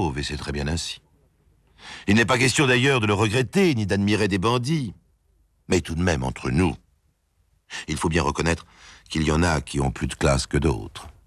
sauve, et c'est très bien ainsi. Il n'est pas question d'ailleurs de le regretter, ni d'admirer des bandits. Mais tout de même, entre nous, il faut bien reconnaître qu'il y en a qui ont plus de classe que d'autres.